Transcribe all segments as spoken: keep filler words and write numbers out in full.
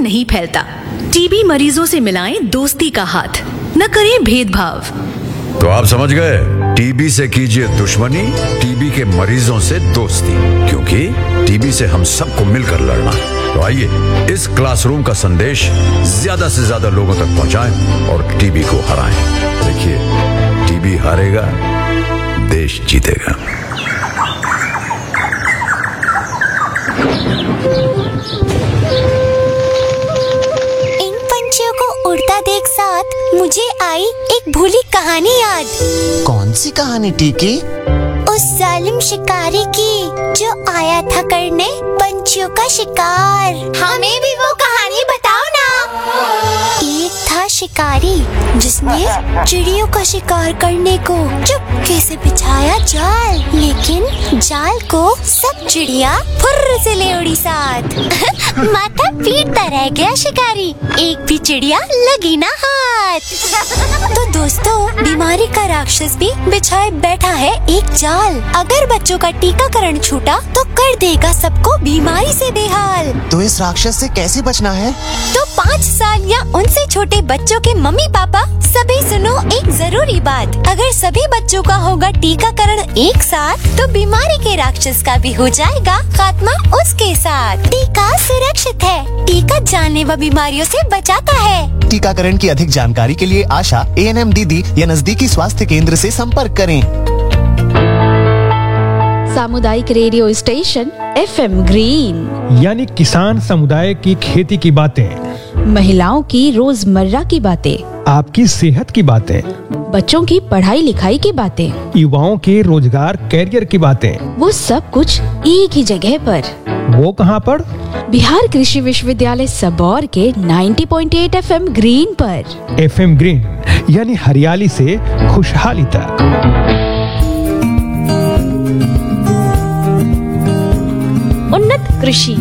नहीं फैलता। टीबी मरीजों से मिलाएं दोस्ती का हाथ, न करें भेदभाव। तो आप समझ गए, टीबी से कीजिए दुश्मनी, टीबी के मरीजों से दोस्ती, क्योंकि टीबी से हम सबको मिलकर लड़ना है। तो आइए इस क्लासरूम का संदेश ज्यादा से ज्यादा लोगों तक पहुंचाएं और टीबी को हराएं। देखिए, टीबी हारेगा, देश जीतेगा। इन पंछियों को उड़ता देख साथ मुझे आई एक भूली कहानी याद। कौन सी कहानी टीकी? उस जालिम शिकारी की जो आया था करने पंछियों का शिकार। हमें भी वो कहानी बताओ ना। एक था शिकारी जिसने चिड़ियों का शिकार करने को चुपके से बिछाया जाल, लेकिन जाल को सब चिड़िया फुर्र से ले उड़ी साथ। माथा पीटता रह गया शिकारी, एक भी चिड़िया लगी ना हाथ। तो दोस्तों, बीमारी का राक्षस भी बिछाए बैठा है एक जाल। अगर बच्चों का टीकाकरण छूटा तो कर देगा सबको बीमारी से बेहाल। तो इस राक्षस से कैसे बचना है? तो पाँच साल या उनसे छोटे बच्चों के मम्मी पापा सभी सुनो एक जरूरी बात। अगर सभी बच्चों का होगा टीकाकरण एक साथ तो बीमारी के राक्षस का भी हो जाएगा खात्मा उसके साथ। टीका सुरक्षित है, टीका जानलेवा बीमारियों से बचाता है। टीकाकरण की अधिक जानकारी के लिए आशा, ए एन एम दीदी या नजदीकी स्वास्थ्य केंद्र से संपर्क करें। सामुदायिक radio station F M green, यानी किसान समुदाय की खेती की बातें, महिलाओं की रोजमर्रा की बातें, आपकी सेहत की बातें, बच्चों की पढ़ाई लिखाई की बातें, युवाओं के रोजगार कैरियर की बातें, वो सब कुछ एक ही जगह पर। वो कहाँ पर? बिहार कृषि विश्वविद्यालय सबौर के नब्बे पॉइंट आठ एफ एम ग्रीन पर। एफ एम ग्रीन यानी हरियाली से खुशहाली तक। उन्नत कृषि।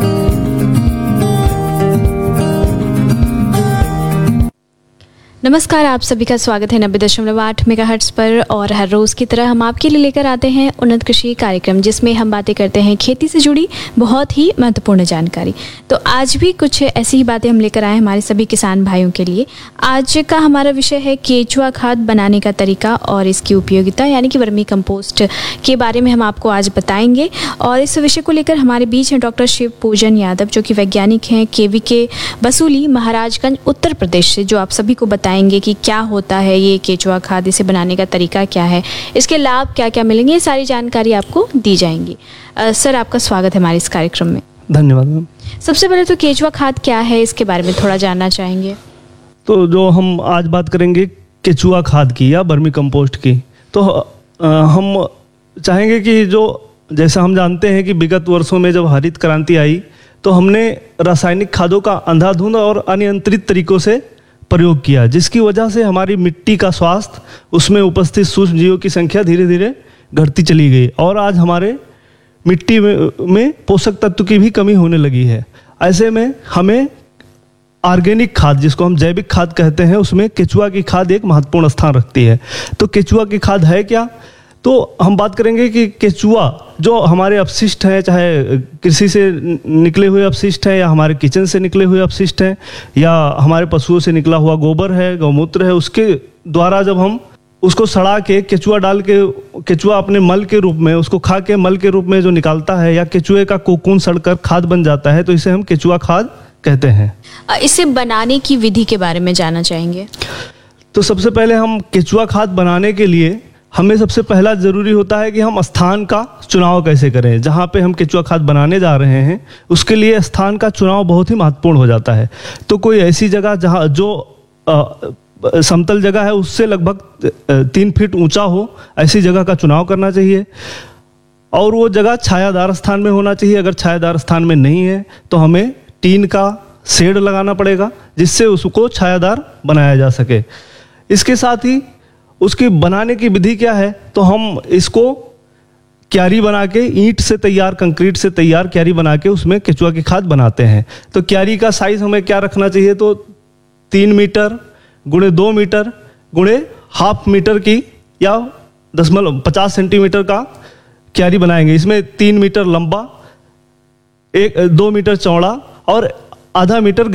नमस्कार, आप सभी का स्वागत है नब्बे दशमलव आठ मेगाहर्ट्ज पर और हर रोज़ की तरह हम आपके लिए लेकर आते हैं उन्नत कृषि कार्यक्रम, जिसमें हम बातें करते हैं खेती से जुड़ी बहुत ही महत्वपूर्ण जानकारी। तो आज भी कुछ ऐसी ही बातें हम लेकर आए हैं हमारे सभी किसान भाइयों के लिए। आज का हमारा विषय है केचुआ खाद बनाने का तरीका और इसकी उपयोगिता, यानी कि वर्मी कंपोस्ट के बारे में हम आपको आज बताएंगे। और इस विषय को लेकर हमारे बीच हैं डॉक्टर शिव पूजन यादव, जो कि वैज्ञानिक हैं के वी के बसूली, महाराजगंज, उत्तर प्रदेश से, जो आप सभी को बताएंगे कि क्या होता है ये केचुआ खाद, इसे बनाने का तरीका क्या है, इसके लाभ क्या क्या मिलेंगे, ये सारी जानकारी आपको दी जाएंगी। आ, सर, आपका स्वागत है हमारे इस कार्यक्रम में। धन्यवाद मैम। सबसे पहले तो केचुआ खाद क्या है, इसके बारे में थोड़ा जानना चाहेंगे। तो जो हम आज बात करेंगे केचुआ खाद की या वर्मी कंपोस्ट की, तो आ, हम चाहेंगे कि जो जैसा हम जानते हैं कि विगत वर्षों में जब हरित क्रांति आई तो हमने रासायनिक खादों का अंधाधुंध और अनियंत्रित तरीकों से प्रयोग किया, जिसकी वजह से हमारी मिट्टी का स्वास्थ्य, उसमें उपस्थित सूक्ष्म जीवों की संख्या धीरे धीरे घटती चली गई और आज हमारे मिट्टी में, में पोषक तत्व की भी कमी होने लगी है। ऐसे में हमें ऑर्गेनिक खाद, जिसको हम जैविक खाद कहते हैं, उसमें केचुआ की खाद एक महत्वपूर्ण स्थान रखती है। तो केचुआ की खाद है क्या? तो हम बात करेंगे कि केचुआ जो हमारे अपशिष्ट हैं, चाहे कृषि से निकले हुए अपशिष्ट हैं या हमारे किचन से निकले हुए अपशिष्ट हैं या हमारे पशुओं से निकला हुआ गोबर है, गौमूत्र है, उसके द्वारा जब हम उसको सड़ा के केचुआ डाल के, केचुआ अपने मल के रूप में उसको खा के मल के रूप में जो निकालता है या केचुए का कोकून सड़कर खाद बन जाता है, तो इसे हम केचुआ खाद कहते हैं। इसे बनाने की विधि के बारे में जानना चाहेंगे। तो सबसे पहले हम केचुआ खाद बनाने के लिए हमें सबसे पहला ज़रूरी होता है कि हम स्थान का चुनाव कैसे करें। जहाँ पे हम केचुआ खाद बनाने जा रहे हैं उसके लिए स्थान का चुनाव बहुत ही महत्वपूर्ण हो जाता है। तो कोई ऐसी जगह जहाँ जो आ, समतल जगह है उससे लगभग तीन फीट ऊंचा हो, ऐसी जगह का चुनाव करना चाहिए। और वो जगह छायादार स्थान में होना चाहिए। अगर छायादार स्थान में नहीं है तो हमें टीन का शेड लगाना पड़ेगा, जिससे उसको छायादार बनाया जा सके। इसके साथ ही उसकी बनाने की विधि क्या है, तो हम इसको क्यारी बना के, ईंट से तैयार, कंक्रीट से तैयार क्यारी बना के उसमें केचुआ की खाद बनाते हैं। तो क्यारी का साइज हमें क्या रखना चाहिए, तो तीन मीटर गुणे दो मीटर गुणे हाफ मीटर की या दशमलव पचास सेंटीमीटर का क्यारी बनाएंगे। इसमें तीन मीटर लंबा, एक दो मीटर चौड़ा और आधा मीटर